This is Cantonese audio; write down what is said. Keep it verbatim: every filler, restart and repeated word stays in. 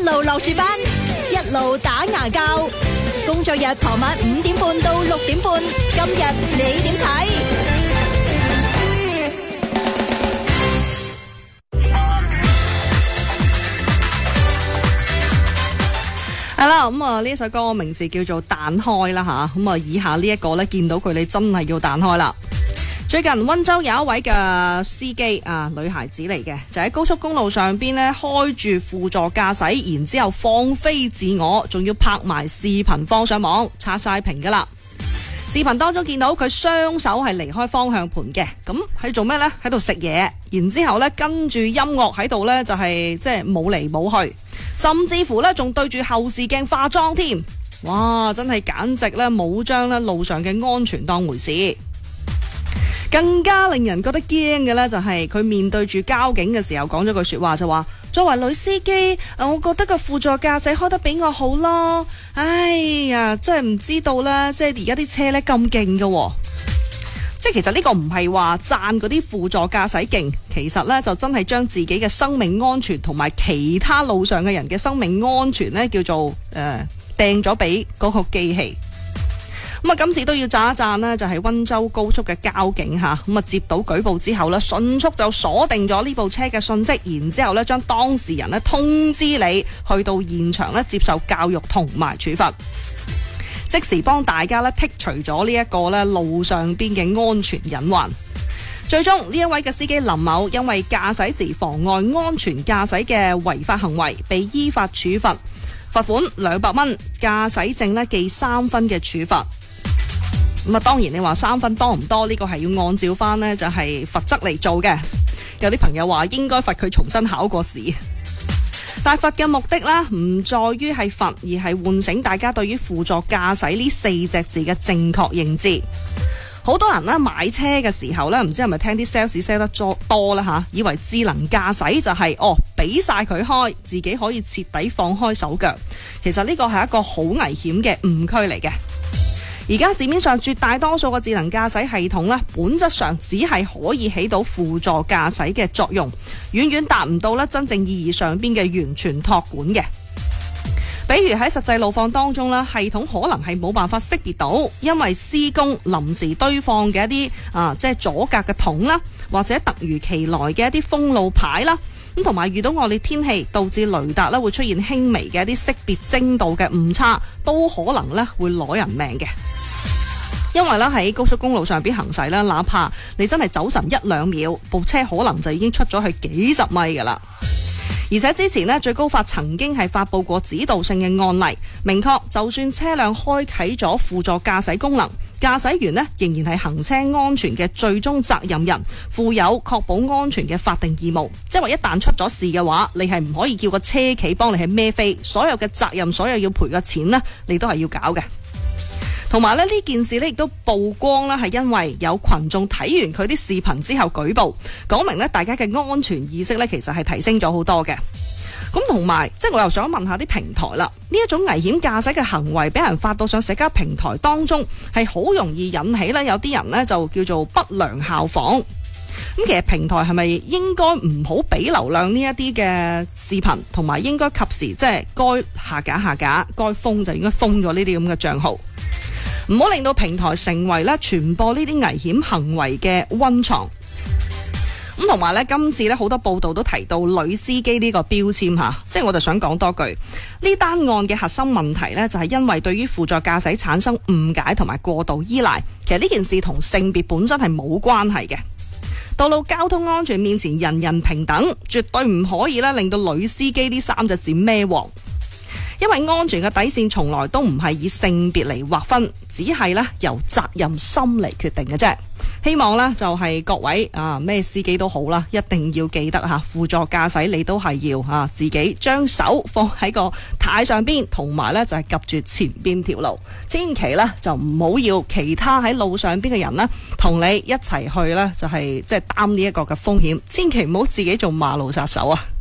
路落住班，一路打牙膠。工作日傍晚五點半到六點半，今日你點睇？ 係啦，咁啊呢首歌名字叫做彈開啦吓，咁啊以下呢一個呢，見到佢你真係要彈開啦。最近溫州有一位嘅司機啊，女孩子嚟嘅，就喺高速公路上邊呢，開住輔助駕駛，然之後放飛自我，仲要拍埋視頻放上網，刷晒屏噶啦。視頻當中見到佢雙手係離開方向盤嘅，咁喺做咩呢？喺度食嘢，然之後呢跟住音樂喺度呢，就係即係冇嚟冇去，甚至乎呢仲對住後視鏡化妝添。哇！真係簡直呢冇將呢路上嘅安全當回事。更加令人覺得驚嘅呢，就係佢面對住交警嘅時候講咗句說話，就話作為女司機，我覺得個輔助駕駛開得比我好咯。哎呀，真係唔知道啦，即係而家啲車呢咁勁嘅，即係其實呢個唔係話讚嗰啲輔助駕駛勁，其實呢就真係將自己嘅生命安全同埋其他路上嘅人嘅生命安全呢叫做誒掟咗俾嗰個機器。咁啊，今次都要讚一讚呢就係溫州高速嘅交警吓，咁啊接到舉報之後呢，迅速就鎖定咗呢部車嘅信息，然之後呢將當事人呢通知你去到現場呢接受教育同埋處罰，即時幫大家呢剔除咗呢一個呢路上邊嘅安全隱患。最終呢一位嘅司機林某因為駕駛時妨礙安全駕駛嘅違法行為，被依法處罰，罰款兩百蚊，駕駛證呢記三分嘅處罰。咁啊，當然你話三分多唔多？呢個係要按照翻呢就係罰則嚟做嘅。有啲朋友話應該罰佢重新考過試，但係罰嘅目的呢，唔在於係罰，而係喚醒大家對於輔助駕駛呢四隻字嘅正確認知。好多人呢買車嘅時候呢，唔知係咪聽啲 sales sell 得多啦吓，以為智能駕駛就係、是、哦俾晒佢開，自己可以徹底放開手腳。其實呢個係一個好危險嘅誤區嚟嘅。而家市面上絕大多數嘅智能駕駛系統呢，本質上只係可以起到輔助駕駛嘅作用，遠遠達唔到呢真正意義上邊嘅完全託管嘅。比如喺實際路況當中呢，系統可能係冇辦法識別到因為施工臨時堆放嘅一啲啊，即係阻隔嘅筒啦，或者突如其來嘅一啲封路牌啦，咁同埋遇到惡劣天氣導致雷達呢會出現輕微嘅一啲識別精度嘅誤差，都可能呢會攞人命嘅。因為咧喺高速公路上邊行駛咧，哪怕你真係走神一兩秒，部車可能就已經出咗去幾十米噶啦。而且之前咧，最高法曾經係發佈過指導性嘅案例，明確就算車輛開啟咗輔助駕駛功能，駕駛員咧仍然係行車安全嘅最終責任人，負有確保安全嘅法定義務。即係話一旦出咗事嘅話，你係唔可以叫個車企幫你係孭飛，所有嘅責任，所有要賠嘅錢呢，你都係要搞嘅。同埋咧，呢件事呢亦都曝光啦，係因為有群眾睇完佢啲視頻之後舉報，講明呢大家嘅安全意識呢其實係提升咗好多嘅。咁同埋，即係我又想問下啲平台啦，呢一種危險駕駛嘅行為俾人發到上社交平台當中，係好容易引起呢有啲人呢就叫做不良效仿。咁其實平台係咪應該唔好俾流量呢一啲嘅視頻，同埋應該及時即係該下架下架，該封就應該封咗呢啲咁嘅賬號，唔好令到平台成為咧傳播呢啲危險行為嘅溫床。咁同埋咧，今次咧好多報道都提到女司機呢個標籤吓，即係我就想講多句，呢單案嘅核心問題呢，就係因為對於輔助駕駛產生誤解同埋過度依賴。其實呢件事同性別本身係冇關係嘅。道路交通安全面前人人平等，絕對唔可以咧令到女司機呢三隻字孭鑊。因為安全嘅底線從來都唔係以性別嚟劃分，只係咧由責任心嚟決定嘅啫。希望呢就係各位啊咩司機都好啦，一定要記得吓輔助駕駛，你都係要吓自己將手放喺個軚上邊，同埋呢就係夾住前邊條路，千祈呢就唔好要其他喺路上邊嘅人呢同你一齊去呢就係即係擔呢一個嘅風險，千祈唔好自己做馬路殺手啊！